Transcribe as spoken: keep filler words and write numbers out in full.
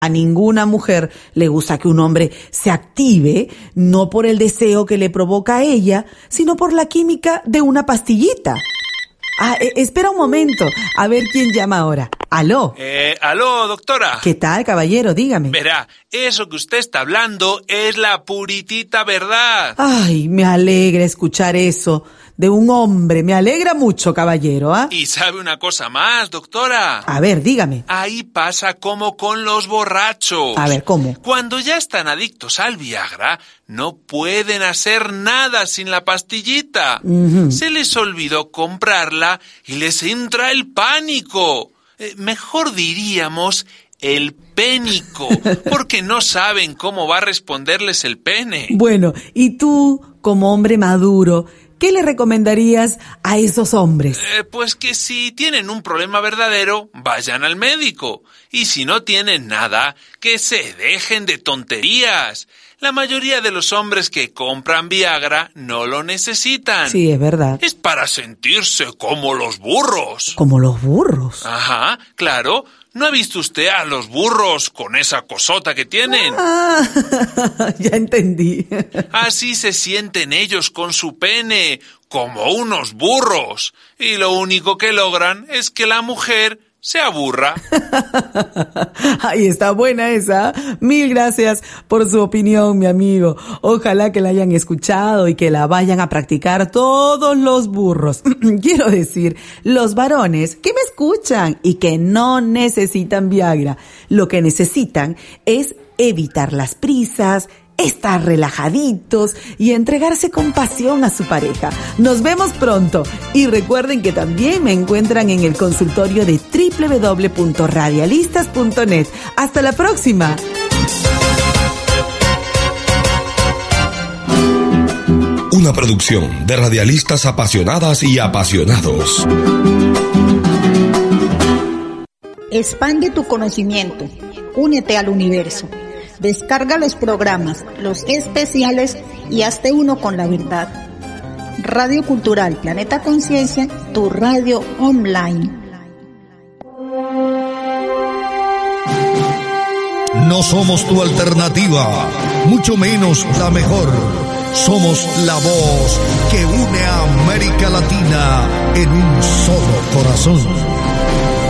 A ninguna mujer le gusta que un hombre se active, no por el deseo que le provoca a ella, sino por la química de una pastillita. Ah, eh, espera un momento, a ver quién llama ahora. ¿Aló? Eh, aló, doctora. ¿Qué tal, caballero? Dígame. Verá, eso que usted está hablando es la puritita verdad. Ay, me alegra escuchar eso de un hombre, me alegra mucho, caballero, ¿ah? Y sabe una cosa más, doctora. A ver, dígame. Ahí pasa como con los borrachos. A ver, ¿cómo? Cuando ya están adictos al Viagra, no pueden hacer nada sin la pastillita. Uh-huh. Se les olvidó comprarla y les entra el pánico. Eh, mejor diríamos el pénico, porque no saben cómo va a responderles el pene. Bueno, y tú, como hombre maduro, ¿qué le recomendarías a esos hombres? Eh, pues que si tienen un problema verdadero, vayan al médico. Y si no tienen nada, que se dejen de tonterías. La mayoría de los hombres que compran Viagra no lo necesitan. Sí, es verdad. Es para sentirse como los burros. ¿Como los burros? Ajá, claro. ¿No ha visto usted a los burros con esa cosota que tienen? Ah, ya entendí. Así se sienten ellos con su pene, como unos burros. Y lo único que logran es que la mujer se aburra. Ahí está buena esa. Mil gracias por su opinión, mi amigo. Ojalá que la hayan escuchado y que la vayan a practicar todos los burros. Quiero decir, los varones que me escuchan y que no necesitan Viagra. Lo que necesitan es evitar las prisas, estar relajaditos y entregarse con pasión a su pareja. Nos vemos pronto y recuerden que también me encuentran en el consultorio de doble u doble u doble u punto radialistas punto net. Hasta la próxima. Una producción de radialistas apasionadas y apasionados. Expande tu conocimiento. Únete al universo. Descarga los programas, los especiales y hazte uno con la verdad. Radio Cultural Planeta Conciencia, tu radio online. No somos tu alternativa, mucho menos la mejor. Somos la voz que une a América Latina en un solo corazón.